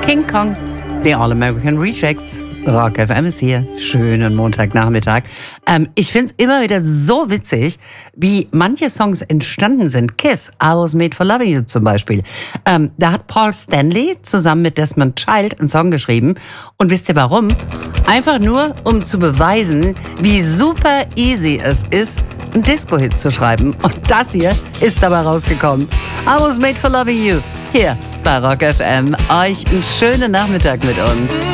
King Kong, The All-American Rejects. Rock FM ist hier. Schönen Montagnachmittag. Ich find's immer wieder so witzig, wie manche Songs entstanden sind. Kiss, I Was Made for Loving You zum Beispiel. Da hat Paul Stanley zusammen mit Desmond Child einen Song geschrieben. Und wisst ihr warum? Einfach nur, um zu beweisen, wie super easy es ist, einen Disco-Hit zu schreiben. Und das hier ist dabei rausgekommen. I Was Made for Loving You. Hier bei Rock FM. Euch einen schönen Nachmittag mit uns.